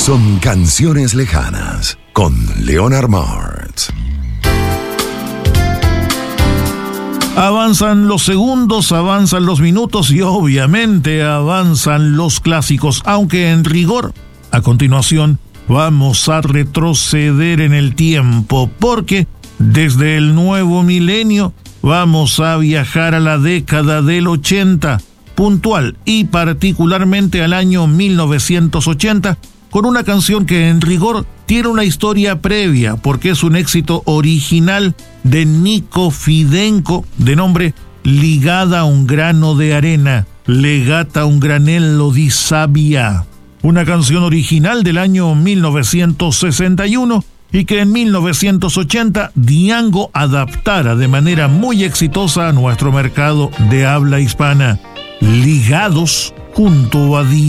Son canciones lejanas con Leonard Martz. Avanzan los segundos, avanzan los minutos y obviamente avanzan los clásicos, aunque en rigor, a continuación, vamos a retroceder en el tiempo, porque desde el nuevo milenio vamos a viajar a la década del 80, puntual y particularmente al año 1980, con una canción que en rigor tiene una historia previa, porque es un éxito original de Nico Fidenco, de nombre Ligada a un grano de arena, legata un granello di sabbia. Una canción original del año 1961 y que en 1980 Django adaptara de manera muy exitosa a nuestro mercado de habla hispana. Ligados junto a Django.